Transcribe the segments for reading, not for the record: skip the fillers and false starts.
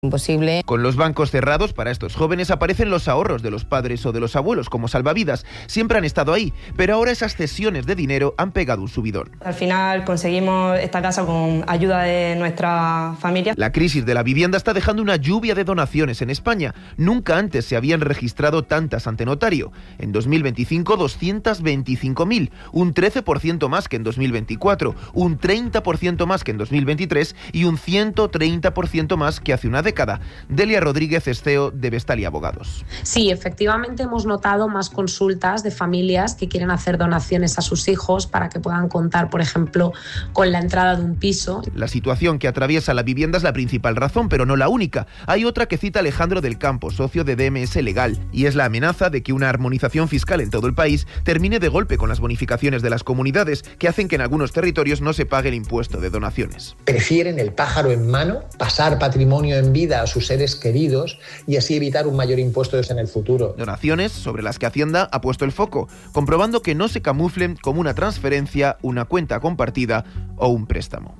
Imposible. Con los bancos cerrados, para estos jóvenes aparecen los ahorros de los padres o de los abuelos como salvavidas. Siempre han estado ahí, pero ahora esas cesiones de dinero han pegado un subidón. Al final conseguimos esta casa con ayuda de nuestra familia. La crisis de la vivienda está dejando una lluvia de donaciones en España. Nunca antes se habían registrado tantas ante notario. En 2025, 225.000, un 13% más que en 2024, un 30% más que en 2023 y un 130% más que hace una década. Delia Rodríguez es CEO de Vestalia Abogados. Sí, efectivamente hemos notado más consultas de familias que quieren hacer donaciones a sus hijos para que puedan contar, por ejemplo, con la entrada de un piso. La situación que atraviesa la vivienda es la principal razón, pero no la única. Hay otra que cita Alejandro del Campo, socio de DMS Legal, y es la amenaza de que una armonización fiscal en todo el país termine de golpe con las bonificaciones de las comunidades, que hacen que en algunos territorios no se pague el impuesto de donaciones. Prefieren el pájaro en mano, pasar patrimonio en vida a sus seres queridos y así evitar un mayor impuesto en el futuro. Donaciones sobre las que Hacienda ha puesto el foco, comprobando que no se camuflen como una transferencia, una cuenta compartida o un préstamo.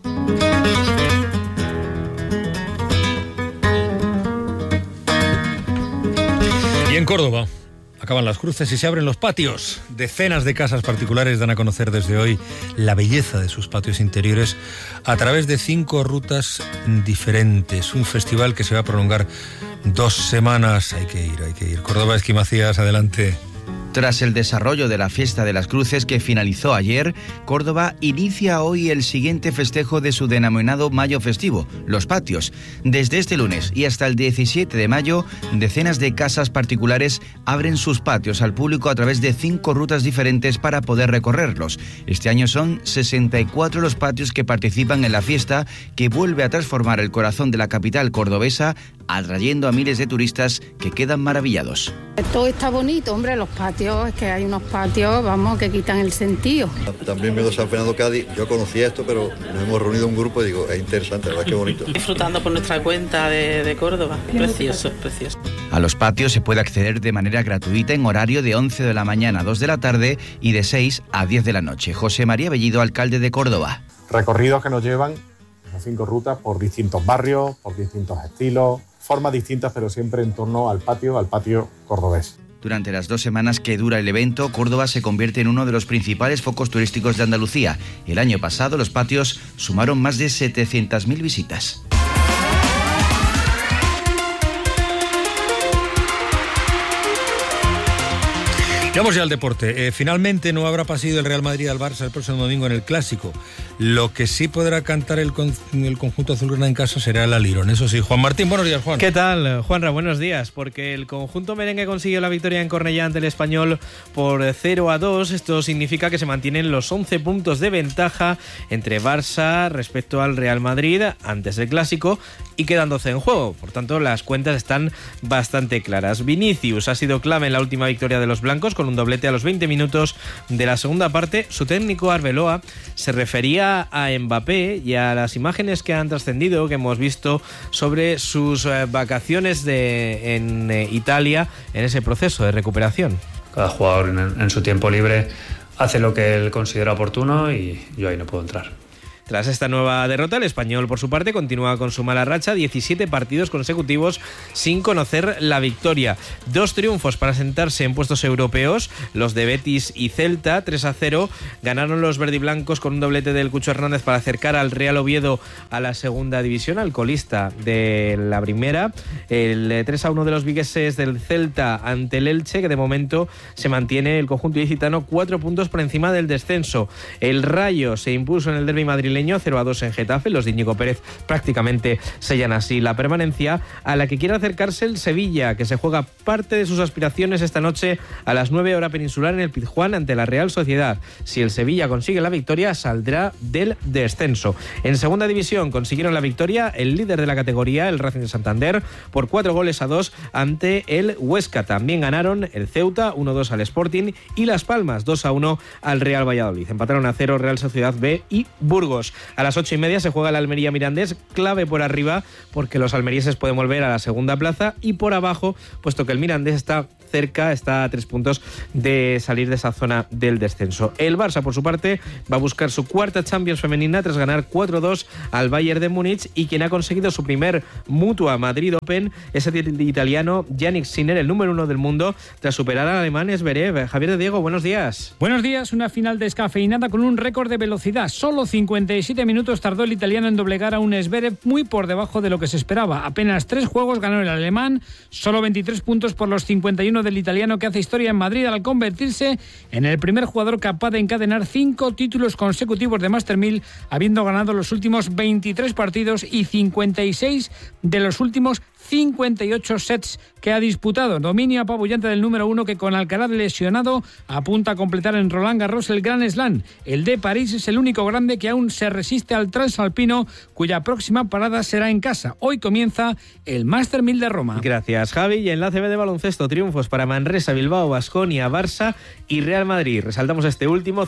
Y en Córdoba acaban las cruces y se abren los patios. Decenas de casas particulares dan a conocer desde hoy la belleza de sus patios interiores a través de 5 rutas diferentes. Un festival que se va a prolongar 2 semanas. Hay que ir. Córdoba, Esqui Macías, adelante. Tras el desarrollo de la Fiesta de las Cruces que finalizó ayer, Córdoba inicia hoy el siguiente festejo de su denominado Mayo Festivo, los patios. Desde este lunes y hasta el 17 de mayo, decenas de casas particulares abren sus patios al público a través de 5 rutas diferentes para poder recorrerlos. Este año son 64 los patios que participan en la fiesta, que vuelve a transformar el corazón de la capital cordobesa, atrayendo a miles de turistas que quedan maravillados. Todo está bonito, hombre, los patios, es que hay unos patios, vamos, que quitan el sentido. También vengo de San Fernando, Cádiz, yo conocía esto, pero nos hemos reunido un grupo y digo, es interesante, la verdad, qué bonito. Disfrutando por nuestra cuenta de Córdoba, precioso. A los patios se puede acceder de manera gratuita en horario de 11 de la mañana a 2 de la tarde y de 6 a 10 de la noche. José María Bellido, alcalde de Córdoba. Recorridos que nos llevan a 5 rutas por distintos barrios, por distintos estilos, formas distintas, pero siempre en torno al patio cordobés. Durante las 2 semanas que dura el evento, Córdoba se convierte en uno de los principales focos turísticos de Andalucía. El año pasado, los patios sumaron más de 700.000 visitas. Vamos ya al deporte. Finalmente no habrá pasillo del Real Madrid al Barça el próximo domingo en el Clásico. Lo que sí podrá cantar el conjunto azulgrana en casa será el alirón. Eso sí, Juan Martín, buenos días, Juan. ¿Qué tal, Juanra? Buenos días. Porque el conjunto merengue consiguió la victoria en Cornellá ante el Español por 0-2. Esto significa que se mantienen los 11 puntos de ventaja entre Barça respecto al Real Madrid antes del Clásico y quedan 12 en juego. Por tanto, las cuentas están bastante claras. Vinicius ha sido clave en la última victoria de los blancos con un doblete a los 20 minutos de la segunda parte. Su técnico Arbeloa se refería a Mbappé y a las imágenes que han trascendido, que hemos visto sobre sus vacaciones en Italia en ese proceso de recuperación. Cada jugador en su tiempo libre hace lo que él considera oportuno y yo ahí no puedo entrar. Tras esta nueva derrota, el Español, por su parte, continúa con su mala racha, 17 partidos consecutivos sin conocer la victoria. 2 triunfos para sentarse en puestos europeos, los de Betis y Celta, 3-0. Ganaron los verdiblancos con un doblete del Cucho Hernández para acercar al Real Oviedo a la segunda división, al colista de la primera. El 3-1 de los vigueses del Celta ante el Elche, que de momento se mantiene el conjunto ilicitano 4 puntos por encima del descenso. El Rayo se impuso en el derbi madrileño 0-2 en Getafe. Los de Íñigo Pérez prácticamente sellan así la permanencia, a la que quiere acercarse el Sevilla, que se juega parte de sus aspiraciones esta noche a las 9 horas peninsular en el Pizjuán ante la Real Sociedad. Si el Sevilla consigue la victoria, saldrá del descenso. En segunda división consiguieron la victoria el líder de la categoría, el Racing de Santander, por 4-2 ante el Huesca. También ganaron el Ceuta 1-2 al Sporting y Las Palmas 2-1 al Real Valladolid. Empataron a 0 Real Sociedad B y Burgos. A las 8:30 se juega el Almería Mirandés, clave por arriba porque los almerieses pueden volver a la segunda plaza, y por abajo, puesto que el Mirandés está cerca, está a 3 puntos de salir de esa zona del descenso. El Barça, por su parte, va a buscar su cuarta Champions femenina tras ganar 4-2 al Bayern de Múnich, y quien ha conseguido su primer Mutua Madrid Open es el italiano Jannik Sinner, el número 1 del mundo, tras superar al alemán Zverev. Javier de Diego, buenos días. Buenos días, una final descafeinada con un récord de velocidad. Solo 57 minutos tardó el italiano en doblegar a un Zverev muy por debajo de lo que se esperaba. Apenas 3 juegos ganó el alemán, solo 23 puntos por los 51 del italiano, que hace historia en Madrid al convertirse en el primer jugador capaz de encadenar 5 títulos consecutivos de Master 1000, habiendo ganado los últimos 23 partidos y 56 de los últimos 58 sets que ha disputado. Dominio apabullante del número 1, que con Alcaraz lesionado apunta a completar en Roland Garros el Grand Slam. El de París es el único grande que aún se resiste al transalpino, cuya próxima parada será en casa. Hoy comienza el Master 1000 de Roma. Gracias, Javi. Y en la ACB de baloncesto, triunfos para Manresa, Bilbao, Baskonia, Barça y Real Madrid. Resaltamos este último,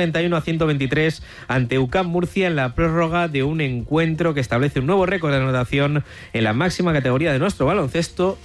131-123 ante UCAM Murcia en la prórroga de un encuentro que establece un nuevo récord de anotación en la máxima categoría de nuestro baloncesto,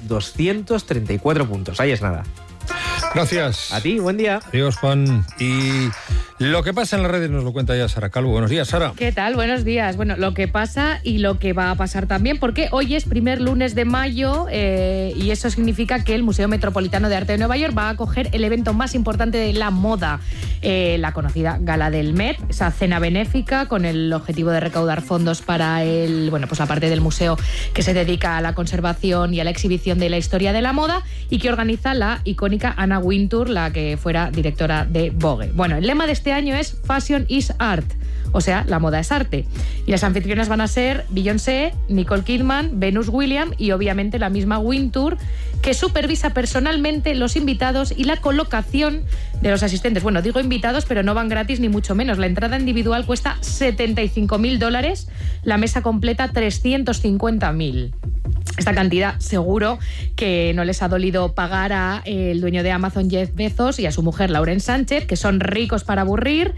234 puntos. Ahí es nada. Gracias. A ti, buen día. Adiós, Juan. Y lo que pasa en las redes nos lo cuenta ya Sara Calvo. Buenos días, Sara. ¿Qué tal? Buenos días. Bueno, lo que pasa y lo que va a pasar también, porque hoy es primer lunes de mayo y eso significa que el Museo Metropolitano de Arte de Nueva York va a acoger el evento más importante de la moda, la conocida Gala del Met, esa cena benéfica con el objetivo de recaudar fondos para la parte del museo que se dedica a la conservación y a la exhibición de la historia de la moda, y que organiza la icónica Anna Wintour, la que fuera directora de Vogue. Bueno, el lema de este año es Fashion is Art, o sea, la moda es arte. Y las anfitrionas van a ser Beyoncé, Nicole Kidman, Venus Williams y obviamente la misma Wintour, que supervisa personalmente los invitados y la colocación de los asistentes. Bueno, digo invitados, pero no van gratis ni mucho menos. La entrada individual cuesta $75.000, la mesa completa 350.000. Esta cantidad seguro que no les ha dolido pagar a el dueño de Amazon, Jeff Bezos, y a su mujer, Lauren Sánchez, que son ricos para aburrir,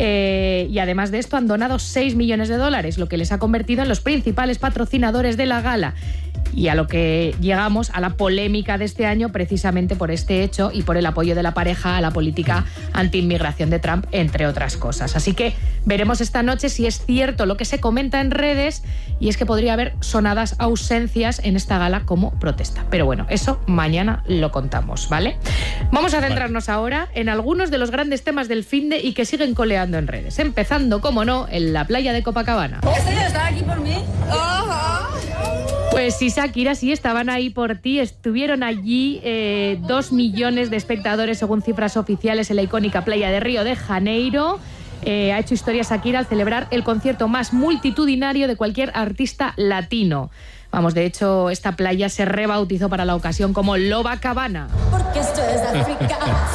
y además de esto han donado $6 millones, lo que les ha convertido en los principales patrocinadores de la gala. Y a lo que llegamos, a la polémica de este año, precisamente por este hecho y por el apoyo de la pareja a la política anti-inmigración de Trump, entre otras cosas. Así que veremos esta noche si es cierto lo que se comenta en redes, y es que podría haber sonadas ausencias en esta gala como protesta. Pero bueno, eso mañana lo contamos, ¿vale? Vamos a centrarnos ahora en algunos de los grandes temas del finde y que siguen coleando en redes. Empezando, como no, en la playa de Copacabana. ¿Están aquí por mí? Pues sí, Shakira, sí, estaban ahí por ti. Estuvieron allí 2 millones de espectadores, según cifras oficiales, en la icónica playa de Río de Janeiro. Ha hecho historia Shakira al celebrar el concierto más multitudinario de cualquier artista latino. Vamos, de hecho, esta playa se rebautizó para la ocasión como Lobacabana. Porque esto es África.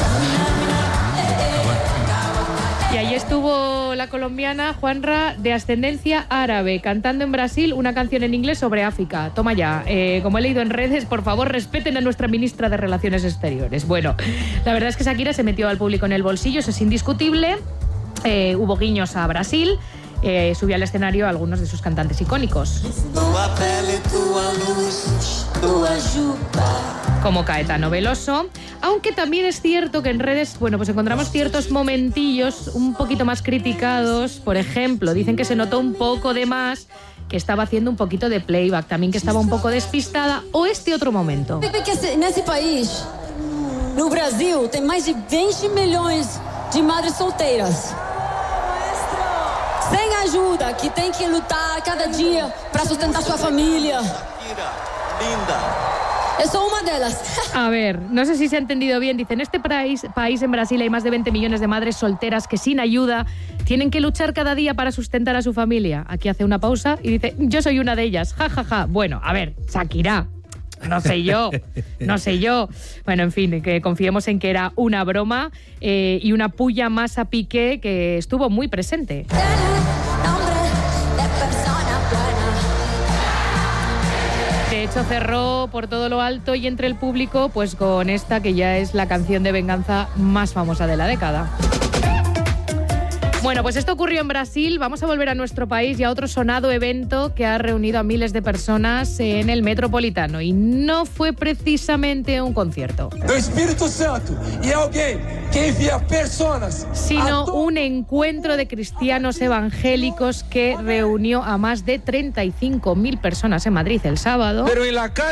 Y ahí estuvo la colombiana Juanra, de ascendencia árabe, cantando en Brasil una canción en inglés sobre África. Toma ya, como he leído en redes, por favor respeten a nuestra ministra de Relaciones Exteriores. Bueno, la verdad es que Shakira se metió al público en el bolsillo, eso es indiscutible. Hubo guiños a Brasil. Subió al escenario a algunos de sus cantantes icónicos, como Caetano Veloso, aunque también es cierto que en redes, pues encontramos ciertos momentillos un poquito más criticados. Por ejemplo, dicen que se notó un poco de más, que estaba haciendo un poquito de playback, también que estaba un poco despistada, o este otro momento. En ese país, no Brasil, tem mais de 20 milhões de madres solteiras. Sem ajuda, que tem que lutar cada día para sustentar su familia. Yo soy una de ellas. A ver, no sé si se ha entendido bien. Dicen, en este país, en Brasil, hay más de 20 millones de madres solteras que sin ayuda tienen que luchar cada día para sustentar a su familia. Aquí hace una pausa y dice, yo soy una de ellas, ja, ja, ja. Bueno, a ver, Shakira, no sé yo. Bueno, en fin, que confiemos en que era una broma y una puya más a Piqué, que estuvo muy presente. De hecho, cerró por todo lo alto y entre el público, pues con esta que ya es la canción de venganza más famosa de la década. Bueno, pues esto ocurrió en Brasil. Vamos a volver a nuestro país y a otro sonado evento que ha reunido a miles de personas en el Metropolitano. Y no fue precisamente un concierto. Do Espíritu Santo y alguien que envía personas. Sino un encuentro de cristianos evangélicos que reunió a más de 35.000 personas en Madrid el sábado. Pero en la